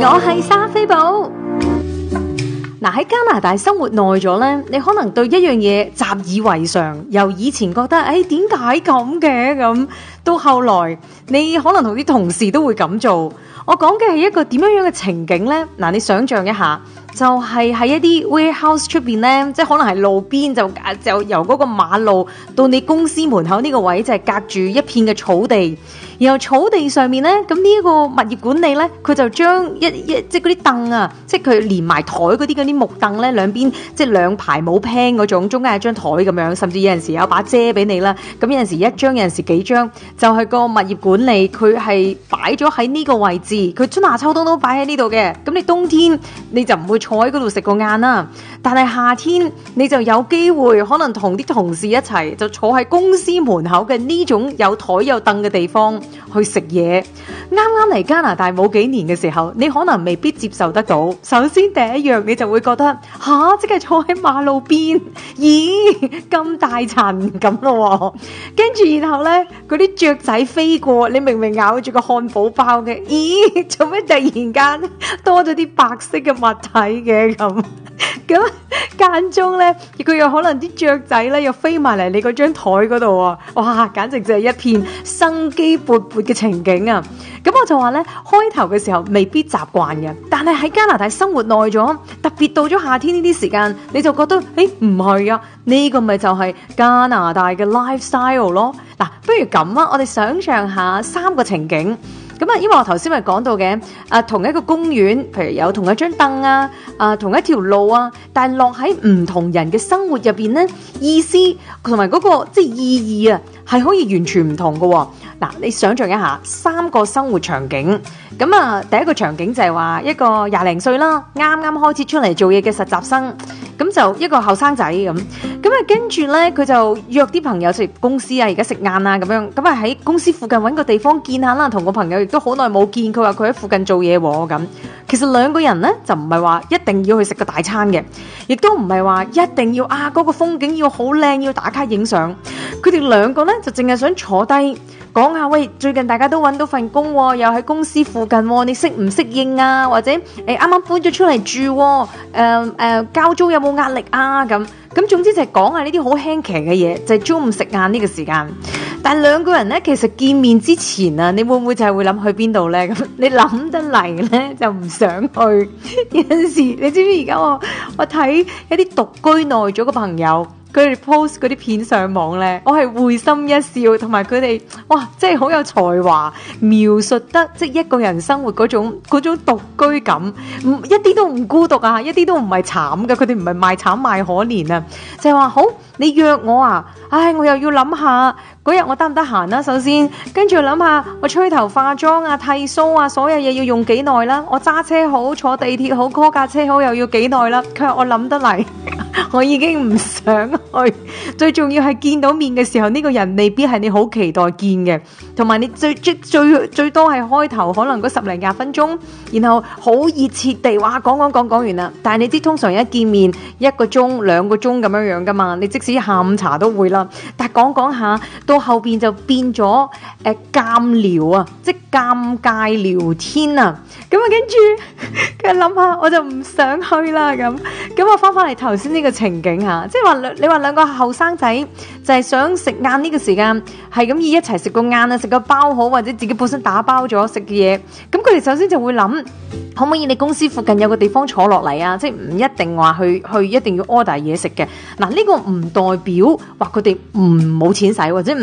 我係莎菲寶。嗱，喺加拿大生活耐咗呢，你可能對一樣嘢習以為常，由以前覺得點解咁嘅咁，到後來你可能同啲同事都會咁做。我講嘅係一個點樣嘅情景呢？嗱，你想象一下，就係喺一啲 warehouse 出邊呢，即係可能係路邊就由嗰個馬路到你公司門口呢個位，就係隔住一片嘅草地。然後草地上面呢，咁呢一個物業管理呢，佢就將即係嗰啲凳啊，即係佢連埋台嗰啲木凳呢，兩邊即係兩排冇 pan 嗰種，中間係張台咁樣，甚至有陣時有把遮俾你啦。咁有陣時一張，有陣時幾張，就係個物業管理佢係擺咗喺呢個位置，佢春夏秋冬都擺喺呢度嘅。咁你冬天你就唔會坐喺嗰度食個晏啦，但係夏天你就有機會可能同啲同事一齊就坐喺公司門口嘅呢種有台有凳嘅地方去食嘢。啱啱嚟加拿大冇幾年嘅時候，你可能未必接受得到。首先第一樣你就會覺得即係坐喺馬路邊，咦咁大塵咁咯，跟住然後呢，嗰啲雀仔飛過，你明明咬住個漢堡包嘅，咦做咩突然間多咗啲白色嘅物體嘅咁？咁間中咧，佢又可能啲雀仔咧又飛埋嚟你嗰張台嗰度啊！哇，簡直就係一片生機勃勃嘅情景啊！咁我就話咧，開頭嘅時候未必習慣嘅，但係喺加拿大生活耐咗，特別到咗夏天呢啲時間，你就覺得唔係啊！呢個咪就係加拿大嘅 lifestyle 咯。嗱，不如咁啊，我哋想象下3個情景。咁啊，因為我頭先咪講到嘅，同一個公園，譬如有同一張凳啊，同一條路啊，但係落喺唔同人嘅生活入邊咧，意思同埋嗰個即係意義啊，係可以完全唔同嘅喎。嗱，你想象一下3個生活場景。咁啊，第一個場景就係話一個20零歲啦，啱啱開始出嚟做嘢嘅實習生，咁就一個後生仔咁啊，跟住咧佢就約啲朋友食公司啊，而家食晏啊咁樣，咁啊喺公司附近揾個地方見下啦，同個朋友亦都好耐冇見，佢話佢喺附近做嘢喎咁。其實兩個人咧就唔係話一定要去食個大餐嘅，亦都唔係話一定要嗰個風景要好靚，要打卡影相。佢哋兩個咧就淨係想坐低講下，喂，最近大家都揾到份工喎，又喺公司附近喎，你適唔適應啊？或者啱啱搬咗出嚟住喎，交租有冇壓力啊？咁總之就係講下呢啲好輕騎嘅嘢，就係中午食晏呢個時間。但兩個人咧，其實見面之前啊，你會唔會就係會諗去邊度咧？咁你諗得嚟咧，就唔想去。有陣時你知唔知而家我睇一啲獨居耐咗嘅朋友，佢哋 post 嗰啲片上網咧，我係會心一笑，同埋佢哋哇，真係好有才華，描述得即係一個人生活嗰種獨居感，一啲都唔孤獨啊，一啲都唔係慘㗎，佢哋唔係賣慘賣可憐啊，就係話好，你約我啊，我又要諗下嗰日我得唔得閒啦，首先，跟住諗下我吹頭化妝啊、剃鬚啊，所有嘢要用幾耐啦，我揸車好、坐地鐵好、call 架車好，又要幾耐啦，佢話我諗得嚟。我已經唔想去，最重要係見到面嘅時候，呢個人未必係你好期待見嘅，同埋你最多係開頭可能嗰10零20分鐘，然後好熱切地話講完啦。但係你知通常一見面1個鐘2個鐘咁樣樣噶嘛，你即使下午茶都會啦。但係講下到後邊就變咗尷聊啊，即係尷尬聊天啊。咁啊跟住諗下我就唔想去啦咁我翻嚟頭先呢個情景下，即係話你話兩個後生仔就係想食晏呢個時間，係咁一齊食個晏啊，食個包好，或者自己本身打包咗食嘅嘢，咁佢哋首先就會諗，可唔可以你公司附近有個地方坐落嚟啊？即係唔一定話去一定要 order 嘢食嘅。嗱，呢個唔代表話佢哋唔冇錢使或者